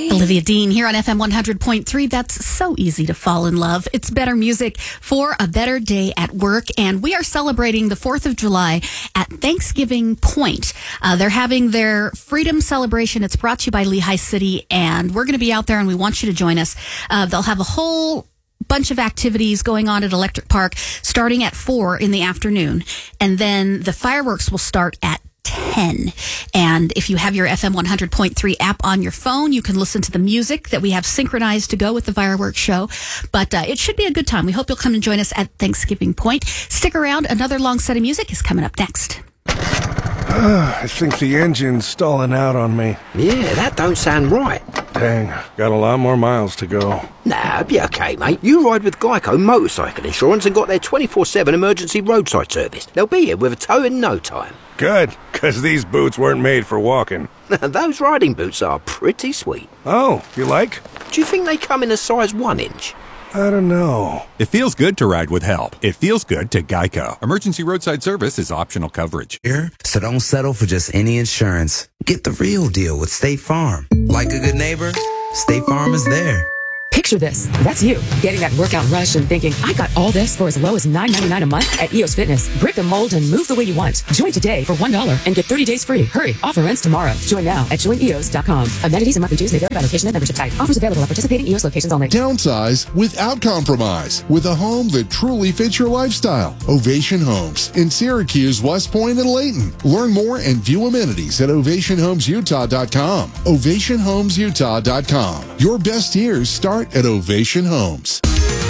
Olivia Dean here on FM 100.3. That's so easy to fall in love. It's better music for a better day at work. And we are celebrating the 4th of July at Thanksgiving Point. They're having their freedom celebration. It's brought to you by Lehigh City. And we're going to be out there and we want you to join us. They'll have a whole bunch of activities going on at Electric Park starting at 4 in the afternoon. And then the fireworks will start at 10. And if you have your FM 100.3 app on your phone, you can listen to the music that we have synchronized to go with the fireworks show. But it should be a good time. We hope you'll come and join us at Thanksgiving Point. Stick around. Another long set of music is coming up next. I think the engine's stalling out on me. Yeah, that don't sound right. Dang, got a lot more miles to go. Nah, be okay, mate. You ride with Geico Motorcycle Insurance and got their 24/7 emergency roadside service. They'll be here with a tow in no time. Good, because these boots weren't made for walking. Those riding boots are pretty sweet. Oh, you like? Do you think they come in a size 1 inch? I don't know. It feels good to ride with help. It feels good to Geico. Emergency roadside service is optional coverage. Here, so don't settle for just any insurance. Get the real deal with State Farm. Like a good neighbor, State Farm is there. Picture this. That's you, getting that workout rush and thinking, I got all this for as low as $9.99 a month at EOS Fitness. Break the mold and move the way you want. Join today for $1 and get 30 days free. Hurry, offer ends tomorrow. Join now at joineos.com. Amenities and monthly dues may vary by location and membership type. Offers available at participating EOS locations only. Downsize without compromise with a home that truly fits your lifestyle. Ovation Homes in Syracuse, West Point, and Layton. Learn more and view amenities at ovationhomesutah.com. ovationhomesutah.com. Your best years start at Ovation Homes.